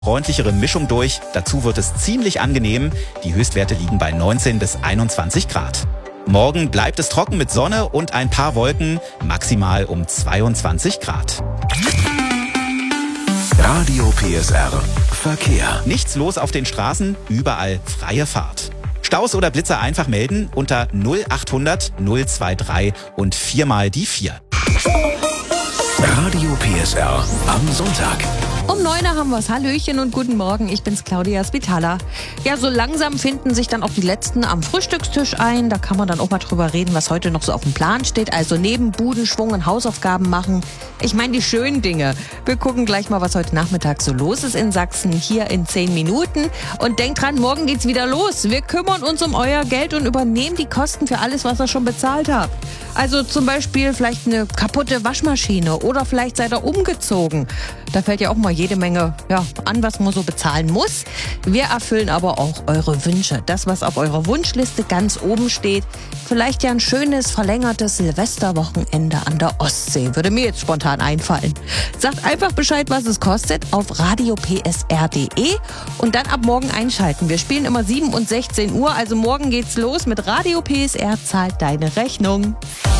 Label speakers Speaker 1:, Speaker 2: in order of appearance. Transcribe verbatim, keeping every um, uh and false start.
Speaker 1: freundlichere Mischung durch. Dazu wird es ziemlich angenehm. Die Höchstwerte liegen bei neunzehn bis einundzwanzig Grad. Morgen bleibt es trocken mit Sonne und ein paar Wolken, maximal um zweiundzwanzig Grad.
Speaker 2: Radio P S R Verkehr.
Speaker 1: Nichts los auf den Straßen, überall freie Fahrt. Staus oder Blitzer einfach melden unter null achthundert null drei drei und viermal die vier.
Speaker 2: Radio P S R am Sonntag.
Speaker 3: Um neun Uhr haben wir's. Hallöchen und guten Morgen. Ich bin's, Claudia Spitala. Ja, so langsam finden sich dann auch die Letzten am Frühstückstisch ein. Da kann man dann auch mal drüber reden, was heute noch so auf dem Plan steht. Also neben Budenschwung und Hausaufgaben machen. Ich meine die schönen Dinge. Wir gucken gleich mal, was heute Nachmittag so los ist in Sachsen. Hier in zehn Minuten. Und denkt dran, morgen geht's wieder los. Wir kümmern uns um euer Geld und übernehmen die Kosten für alles, was ihr schon bezahlt habt. Also zum Beispiel vielleicht eine kaputte Waschmaschine oder vielleicht seid ihr umgezogen. Da fällt ja auch mal jede Menge ja, an, was man so bezahlen muss. Wir erfüllen aber auch eure Wünsche. Das, was auf eurer Wunschliste ganz oben steht. Vielleicht ja ein schönes, verlängertes Silvesterwochenende an der Ostsee. Würde mir jetzt spontan einfallen. Sagt einfach Bescheid, was es kostet, auf radio p s r punkt d e und dann ab morgen einschalten. Wir spielen immer sieben und sechzehn Uhr, also morgen geht's los mit Radio P S R zahlt deine Rechnung.